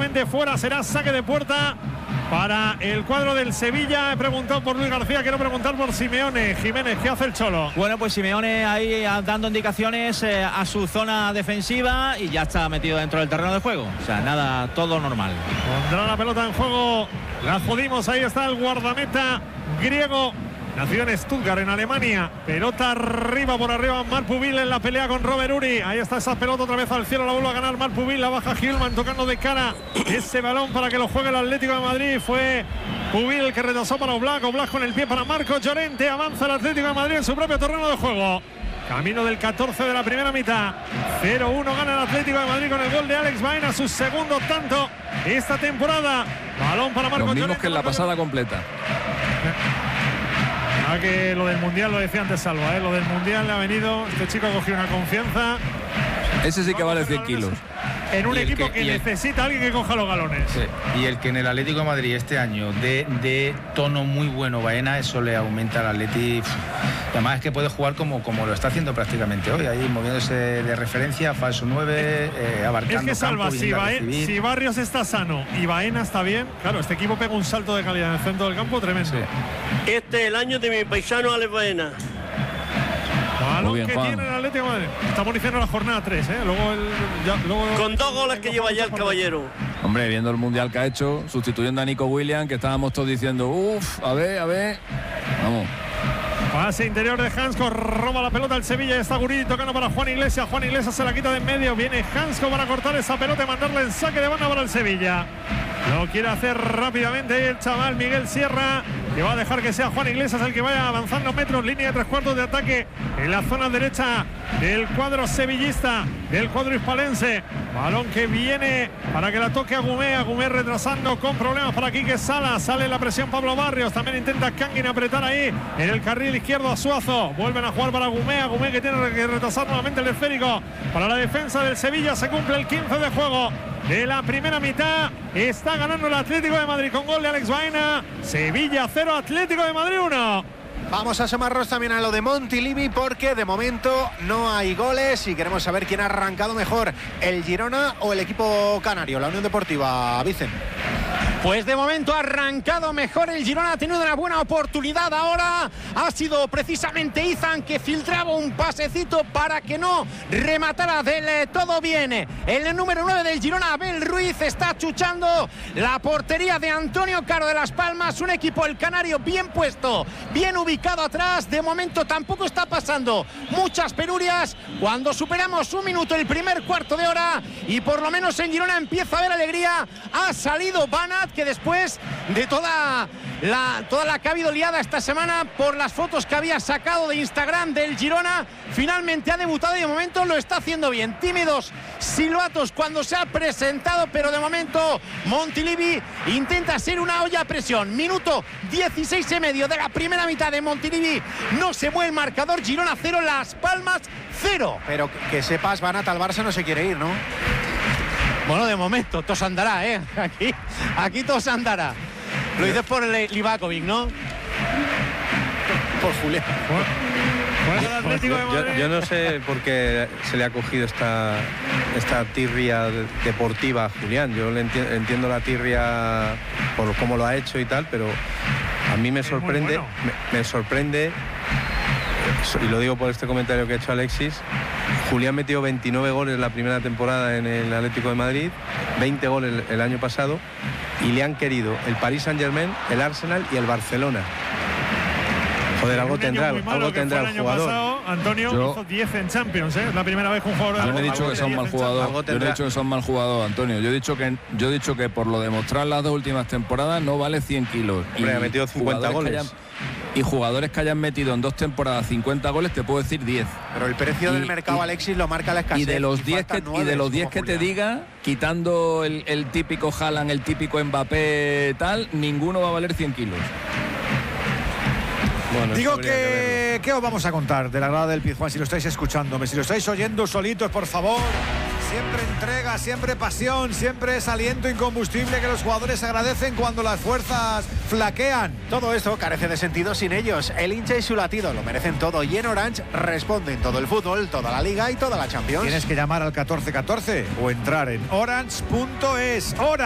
finalmente fuera. Será saque de puerta para el cuadro del Sevilla. He preguntado por Luis García, quiero preguntar por Simeone. Jiménez, ¿qué hace el Cholo? Bueno, pues Simeone ahí dando indicaciones a su zona defensiva y ya está metido dentro del terreno de juego. O sea, nada, todo normal. Pondrá la pelota en juego. La jodimos, ahí está el guardameta griego. Nació en Stuttgart, en Alemania. Pelota arriba, por arriba, Marc Pubil en la pelea con Robert Uri. Ahí está esa pelota otra vez al cielo, la vuelve a ganar Marc Pubil. La baja Hjulmand tocando de cara ese balón para que lo juegue el Atlético de Madrid. Fue Pubil el que retrasó para Oblak. Oblak con el pie para Marcos Llorente. Avanza el Atlético de Madrid en su propio terreno de juego. Camino del 14 de la primera mitad. 0-1 gana el Atlético de Madrid con el gol de Alex Baena, su segundo tanto esta temporada. Balón para Marcos Llorente. Lo mismo que en la pasada completa. Que lo del Mundial lo decía antes Salva, lo del Mundial le ha venido, este chico ha cogido una confianza. Ese sí que vale 100 kilos. En un equipo que necesita a alguien que coja los galones. Sí. Y el que en el Atlético de Madrid este año de tono muy bueno Baena, eso le aumenta al Atleti. Además es que puede jugar como lo está haciendo prácticamente hoy, ahí moviéndose de referencia, falso 9, abarcando. Es que Salva, campo, si Barrios está sano y Baena está bien, claro, este equipo pega un salto de calidad en el centro del campo tremendo. Sí. Este es el año de mi paisano Alex Baena. Balón bien, que Juan. tiene el Atlético de Madrid. Estamos diciendo la jornada 3, luego Con 2 goles que lleva ya el caballero. Hombre, viendo el Mundial que ha hecho, sustituyendo a Nico Williams, que estábamos todos diciendo, a ver. Vamos. Pase interior de Hansko, roba la pelota el Sevilla, está Guridi tocando para Juan Iglesias. Juan Iglesias se la quita de en medio, viene Hansko para cortar esa pelota y mandarle en saque de banda para el Sevilla. Lo quiere hacer rápidamente el chaval Miguel Sierra, que va a dejar que sea Juan Iglesias el que vaya avanzando metros, línea de 3/4 de ataque en la zona derecha del cuadro sevillista, del cuadro hispalense. Balón que viene para que la toque Agumé retrasando con problemas para Quique Sala. Sale la presión Pablo Barrios, también intenta Kangin apretar ahí en el carril izquierdo a Suazo. Vuelven a jugar para Agumé que tiene que retrasar nuevamente el esférico para la defensa del Sevilla. Se cumple el 15 de juego de la primera mitad. Está ganando el Atlético de Madrid con gol de Alex Baena. Sevilla 0, Atlético de Madrid 1. Vamos a asomarnos también a lo de Montilivi porque de momento no hay goles y queremos saber quién ha arrancado mejor, el Girona o el equipo canario, la Unión Deportiva. Vicen. Pues de momento ha arrancado mejor el Girona, ha tenido una buena oportunidad ahora. Ha sido precisamente Izan que filtraba un pasecito para que no rematara del todo bien. El número 9 del Girona, Abel Ruiz, está chuchando la portería de Antonio Caro de Las Palmas. Un equipo, el canario, bien puesto, bien ubicado atrás. De momento tampoco está pasando muchas penurias. Cuando superamos un minuto el primer cuarto de hora y por lo menos en Girona empieza a haber alegría, ha salido Banat, que después de toda la que ha habido liada esta semana por las fotos que había sacado de Instagram del Girona, finalmente ha debutado y de momento lo está haciendo bien. Tímidos silbatos cuando se ha presentado, pero de momento Montilivi intenta ser una olla a presión. Minuto 16 y medio de la primera mitad de Montilivi, no se mueve el marcador. Girona 0, Las Palmas 0. Pero que sepas, Banat al Barça no se quiere ir, ¿no? Bueno, de momento, todo andará, Aquí todo andará. Lo dices por el Livakovic, ¿no? Por Julián. Yo no sé por qué se le ha cogido esta tirria deportiva a Julián. Yo le entiendo la tirria por cómo lo ha hecho y tal, pero a mí me sorprende, me sorprende, y lo digo por este comentario que ha hecho Alexis. Julián metió 29 goles la primera temporada en el Atlético de Madrid, 20 goles el año pasado, y le han querido el Paris Saint-Germain, el Arsenal y el Barcelona. Joder, algo tendrá el jugador. Pasado, Antonio hizo 10 en Champions, Es la primera vez que un jugador. Yo no he dicho que son mal jugador. Yo no he dicho que son mal jugador, Antonio. Yo he dicho que por lo demostrar las dos últimas temporadas no vale 100 kilos. Hombre, ha metido 50 goles. Y jugadores que hayan metido en 2 temporadas 50 goles, te puedo decir 10. Pero el precio del mercado, Alexis, lo marca la escasez. Y de los 10 que te diga, quitando el típico Haaland, el típico Mbappé, tal, ninguno va a valer 100 kilos. Bueno, digo que ¿qué os vamos a contar de la grada del Pizjuán? Si lo estáis escuchándome, si lo estáis oyendo solitos, por favor. Siempre entrega, siempre pasión, siempre es aliento incombustible que los jugadores agradecen cuando las fuerzas flaquean. Todo esto carece de sentido sin ellos. El hincha y su latido lo merecen todo, y en Orange responden todo el fútbol, toda la Liga y toda la Champions. Tienes que llamar al 1414 o entrar en orange.es. Orange.